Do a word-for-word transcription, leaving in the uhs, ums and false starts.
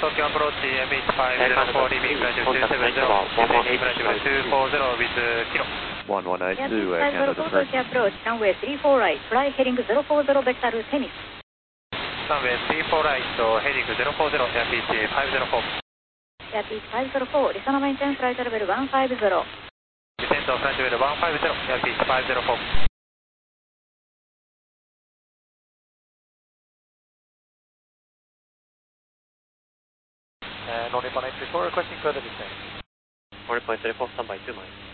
Tokyo approach M H five zero four, leaving flight level two seven zero, descending flight level two four zero with kilo. one one eight two, uh, five zero Canada four, three. Tokyo approach, runway three four right, fly heading zero four zero, vector tennis. Runway three four right, heading zero four zero, airspeed five zero four. Airspeed five zero four, listen maintain flight level one five zero. Descent of flight level one five zero, airspeed five zero four. And on Nippon eight three four, requesting further descent. one point three four, standby two miles.